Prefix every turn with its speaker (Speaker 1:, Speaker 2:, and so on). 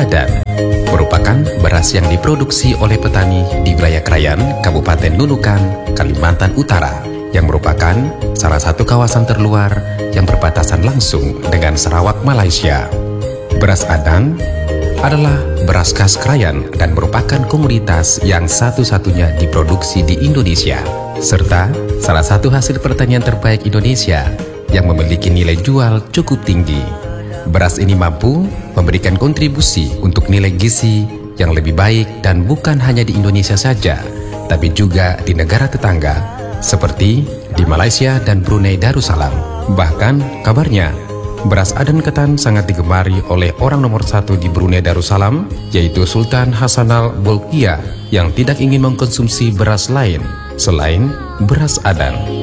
Speaker 1: Adan merupakan beras yang diproduksi oleh petani di wilayah Krayan, Kabupaten Nunukan, Kalimantan Utara, yang merupakan salah satu kawasan terluar yang berbatasan langsung dengan Sarawak, Malaysia. Beras Adan adalah beras khas Krayan dan merupakan komoditas yang satu-satunya diproduksi di Indonesia, serta salah satu hasil pertanian terbaik Indonesia yang memiliki nilai jual cukup tinggi. Beras ini mampu memberikan kontribusi untuk nilai gizi yang lebih baik dan bukan hanya di Indonesia saja, tapi juga di negara tetangga seperti di Malaysia dan Brunei Darussalam. Bahkan kabarnya beras Adan ketan sangat digemari oleh orang nomor satu di Brunei Darussalam, yaitu Sultan Hassanal Bolkiah, yang tidak ingin mengkonsumsi beras lain selain beras Adan.